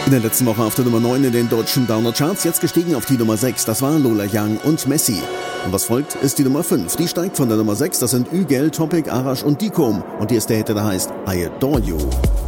In der letzten Woche auf der Nummer 9 in den deutschen Downer-Charts, jetzt gestiegen auf die Nummer 6. Das war Lola Young und Messi. Und was folgt, ist die Nummer 5. Die steigt von der Nummer 6. Das sind Ügel, Topic, Arash und Dikom. Und hier ist der Hit, der heißt I Adore You.